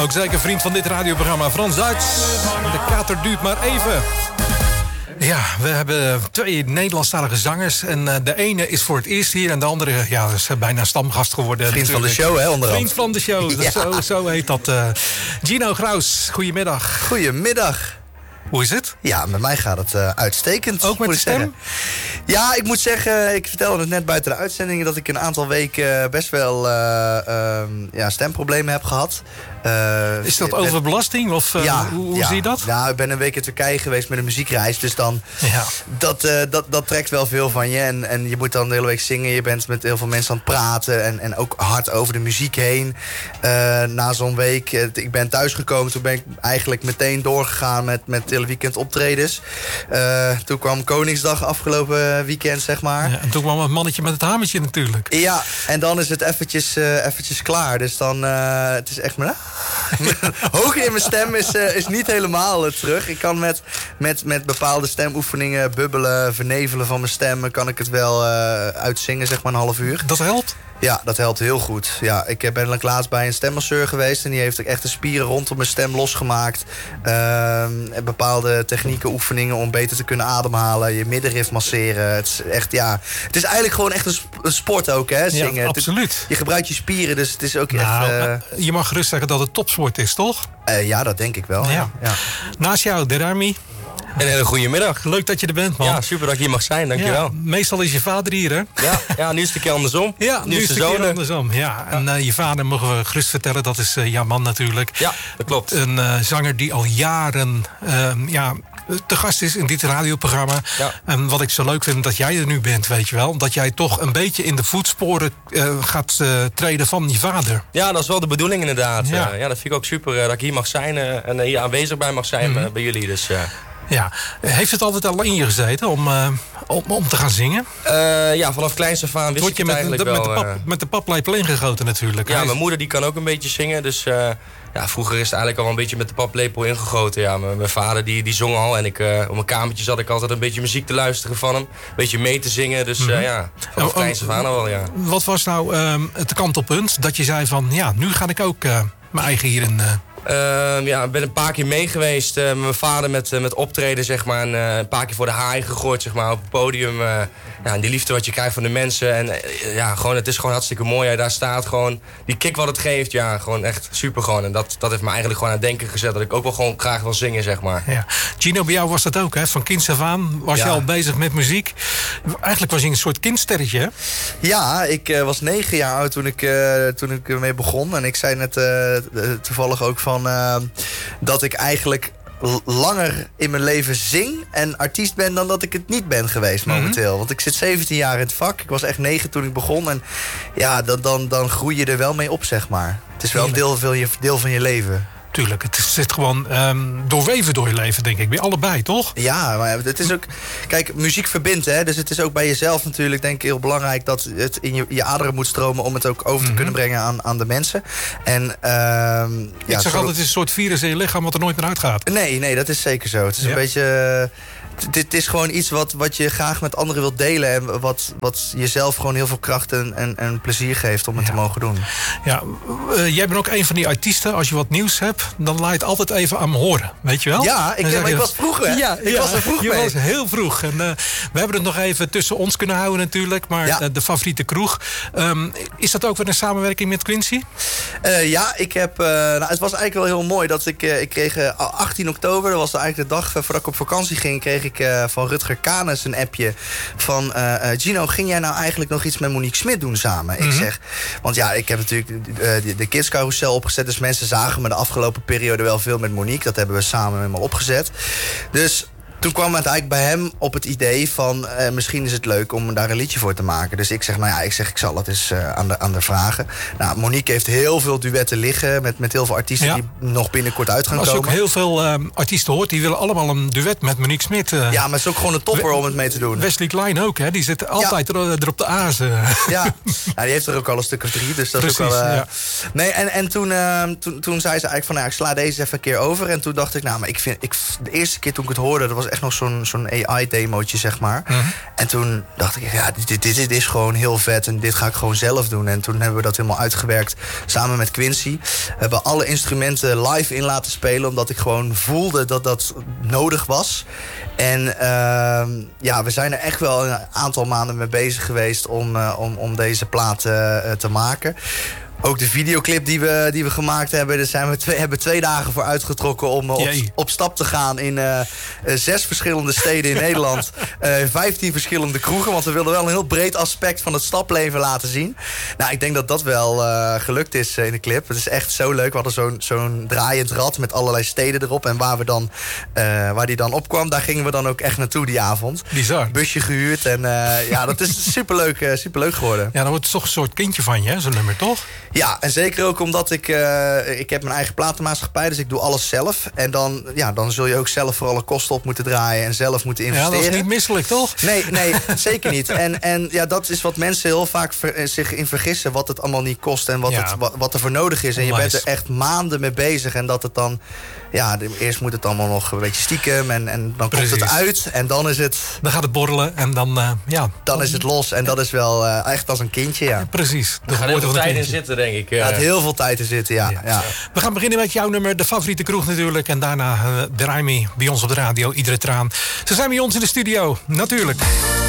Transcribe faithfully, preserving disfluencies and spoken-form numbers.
Ook zeker vriend van dit radioprogramma, Frans Duits. De kater duurt maar even. Ja, we hebben twee Nederlandstalige zangers. En uh, de ene is voor het eerst hier en de andere ja, is bijna stamgast geworden. Vriend natuurlijk. van de show, hè, onderhand. Vriend van de show, ja. zo, zo heet dat. Uh, Gino Graus, goedemiddag. Goedemiddag. Hoe is het? Ja, met mij gaat het uh, uitstekend. Ook met de stem? Zeggen. Ja, ik moet zeggen, ik vertelde het net buiten de uitzendingen dat ik een aantal weken best wel uh, uh, ja, stemproblemen heb gehad. Uh, is dat overbelasting? Of uh, ja, hoe, hoe ja. zie je dat? Nou, ik ben een week in Turkije geweest met een muziekreis. Dus dan, ja. dat, uh, dat, dat trekt wel veel van je. En, en je moet dan de hele week zingen. Je bent met heel veel mensen aan het praten. En, en ook hard over de muziek heen. Uh, na zo'n week, uh, ik ben thuisgekomen. Toen ben ik eigenlijk meteen doorgegaan met, met hele weekend optredens. Uh, toen kwam Koningsdag afgelopen weekend, zeg maar. Ja, en toen kwam het mannetje met het hamertje natuurlijk. Ja, en dan is het eventjes, uh, eventjes klaar. Dus dan, uh, het is echt maar... Hoog in mijn stem is, uh, is niet helemaal uh, terug. Ik kan met, met, met bepaalde stemoefeningen, bubbelen, vernevelen van mijn stem... kan ik het wel uh, uitzingen, zeg maar een half uur. Dat helpt? Ja, dat helpt heel goed. Ja, ik ben laatst bij een stemmasseur geweest... en die heeft ook echt de spieren rondom mijn stem losgemaakt. Uh, bepaalde technieken, oefeningen om beter te kunnen ademhalen. Je middenrif masseren. Het is echt, ja... Het is eigenlijk gewoon echt een, sp- een sport ook, hè, zingen. Ja, absoluut. Het, je gebruikt je spieren, dus het is ook nou, echt... Uh... Je mag gerust zeggen dat het topsport is, toch? Uh, ja, dat denk ik wel. Ja. Ja. Ja. Naast jou, Derami. Een hele goede middag. Leuk dat je er bent, man. Ja, super dat ik hier mag zijn, dankjewel. Ja, meestal is je vader hier, hè? Ja, ja, nu is het een keer andersom. Ja, nu, nu is het een keer andersom. Ja. Ja. En uh, je vader mogen we gerust vertellen, dat is uh, jouw man natuurlijk. Ja, dat klopt. Een uh, zanger die al jaren uh, ja, te gast is in dit radioprogramma. Ja. En wat ik zo leuk vind, dat jij er nu bent, weet je wel. Dat jij toch een beetje in de voetsporen uh, gaat uh, treden van je vader. Ja, dat is wel de bedoeling inderdaad. Ja, uh, ja dat vind ik ook super uh, dat ik hier mag zijn uh, en uh, hier aanwezig bij mag zijn mm-hmm. uh, bij jullie. Dus... Uh, Ja, heeft het altijd al in je gezeten om, uh, om, om te gaan zingen? Uh, ja, vanaf kleins af aan wist Word je ik het met, eigenlijk de, wel. Met de, pap, uh, met de paplepel ingegoten natuurlijk. Ja, mijn moeder die kan ook een beetje zingen. Dus uh, ja, vroeger is het eigenlijk al een beetje met de paplepel ingegoten. Ja, mijn, mijn vader die, die zong al. En ik, uh, op mijn kamertje zat ik altijd een beetje muziek te luisteren van hem. Een beetje mee te zingen. Dus uh, ja, vanaf oh, kleins af aan al wel, ja. Wat was nou um, het kantelpunt dat je zei van... ja, nu ga ik ook uh, mijn eigen hierin... Uh, Uh, ja, ik ben een paar keer mee geweest uh, met mijn vader met, uh, met optreden, zeg maar. En, uh, een paar keer voor de haai gegooid, zeg maar, op het podium. Uh, ja, en die liefde wat je krijgt van de mensen. En uh, ja, gewoon, het is gewoon hartstikke mooi. Hij daar staat gewoon, die kick wat het geeft, ja, gewoon echt super gewoon. En dat, dat heeft me eigenlijk gewoon aan het denken gezet. Dat ik ook wel gewoon graag wil zingen, zeg maar. Ja. Gino, bij jou was dat ook, hè? Van kinds af aan was ja. je al bezig met muziek. Eigenlijk was je een soort kindsterretje, hè? Ja, ik uh, was negen jaar oud toen ik, uh, toen ik ermee begon. En ik zei net uh, toevallig ook van... Van, uh, dat ik eigenlijk langer in mijn leven zing en artiest ben dan dat ik het niet ben geweest momenteel. Mm-hmm. Want ik zit zeventien jaar in het vak. Ik was echt negen toen ik begon. En ja, dan, dan, dan groei je er wel mee op, zeg maar. Het is wel een deel van je, deel van je leven. Tuurlijk, het zit gewoon um, doorweven door je leven, denk ik. Bij allebei, toch? Ja, maar het is ook... Kijk, muziek verbindt, hè. Dus het is ook bij jezelf natuurlijk, denk ik, heel belangrijk... dat het in je, je aderen moet stromen om het ook over te mm-hmm. kunnen brengen aan, aan de mensen. En, uh, ja, ik zeg zo... altijd, het is een soort virus in je lichaam wat er nooit meer uitgaat. Nee, nee, dat is zeker zo. Het is ja. een beetje... Dit is gewoon iets wat, wat je graag met anderen wilt delen. En wat, wat jezelf gewoon heel veel kracht en, en, en plezier geeft om het ja. te mogen doen. Ja, uh, jij bent ook een van die artiesten. Als je wat nieuws hebt, dan laat je het altijd even aan me horen. Weet je wel? Ja, ik, maar ik was vroeg, hè? Ja, ik ja, was er vroeg je mee. was heel vroeg. En, uh, we hebben het nog even tussen ons kunnen houden natuurlijk. Maar ja. uh, de favoriete kroeg. Um, is dat ook weer een samenwerking met Quincy? Uh, ja, ik heb... Uh, nou, het was eigenlijk wel heel mooi dat ik... Uh, ik kreeg uh, achttien oktober, dat was eigenlijk de dag uh, voordat ik op vakantie ging... kreeg ik uh, van Rutger Kanes een appje van... Uh, uh, Gino, ging jij nou eigenlijk nog iets met Monique Smit doen samen? Mm-hmm. Ik zeg... Want ja, ik heb natuurlijk uh, de, de Kids Carousel opgezet... dus mensen zagen me de afgelopen periode wel veel met Monique. Dat hebben we samen helemaal opgezet. Dus... Toen kwam het eigenlijk bij hem op het idee van... Uh, misschien is het leuk om daar een liedje voor te maken. Dus ik zeg, nou ja, ik, zeg, ik zal het eens uh, aan, de, aan de vragen. Nou, Monique heeft heel veel duetten liggen... met, met heel veel artiesten ja. die nog binnenkort uit gaan Als komen. Als je ook heel veel uh, artiesten hoort... die willen allemaal een duet met Monique Smit. Uh, ja, maar het is ook gewoon een topper We- om het mee te doen. Wesley Klein ook, hè? Die zit altijd ja. er, er op de azen. Ja. ja, die heeft er ook al een stuk of drie. Dus dat Precies, is ook wel... Uh... ja. Nee, en, en toen, uh, toen, toen zei ze eigenlijk van... Nou, ik sla deze even een keer over. En toen dacht ik, nou, maar ik vind... Ik, de eerste keer toen ik het hoorde... dat was echt nog zo'n zo'n A I-demootje, zeg maar. Mm-hmm. En toen dacht ik, ja, dit, dit, dit is gewoon heel vet en dit ga ik gewoon zelf doen. En toen hebben we dat helemaal uitgewerkt samen met Quincy. We hebben alle instrumenten live in laten spelen, omdat ik gewoon voelde dat dat nodig was. En uh, ja, we zijn er echt wel een aantal maanden mee bezig geweest om, uh, om, om deze plaat uh, te maken. Ook de videoclip die we, die we gemaakt hebben, daar zijn we twee, hebben twee dagen voor uitgetrokken om uh, op, op stap te gaan in uh, uh, zes verschillende steden in Nederland. Uh, vijftien verschillende kroegen, want we wilden wel een heel breed aspect van het stapleven laten zien. Nou, ik denk dat dat wel uh, gelukt is uh, in de clip. Het is echt zo leuk. We hadden zo'n zo'n draaiend rad met allerlei steden erop. En waar, we dan, uh, waar die dan opkwam, daar gingen we dan ook echt naartoe die avond. Bizar. Busje gehuurd en uh, ja, dat is superleuk, uh, superleuk geworden. Ja, dan wordt het toch een soort kindje van je, hè, zo'n nummer, toch? Ja, en zeker ook omdat ik... Uh, ik heb mijn eigen platenmaatschappij, dus ik doe alles zelf. En dan, ja, dan zul je ook zelf voor alle kosten op moeten draaien en zelf moeten investeren. Ja, dat is niet misselijk, toch? Nee, nee, zeker niet. En, en ja, dat is wat mensen heel vaak ver, zich in vergissen. Wat het allemaal niet kost en wat, ja. het, wat, wat er voor nodig is. En je bent er echt maanden mee bezig. En dat het dan... Ja, eerst moet het allemaal nog een beetje stiekem. En, en dan Precies. komt het uit. En dan is het... Dan gaat het borrelen en dan, uh, ja... Dan is het los. En dat is wel uh, echt als een kindje, ja. ja precies. Er gaat heel veel tijd in zitten, denk ik. Er gaat heel veel tijd in zitten, ja. ja. ja. We gaan beginnen met jouw nummer, de favoriete kroeg natuurlijk. En daarna uh, draai me bij ons op de radio, Iedere Traan. Ze zijn bij ons in de studio, natuurlijk.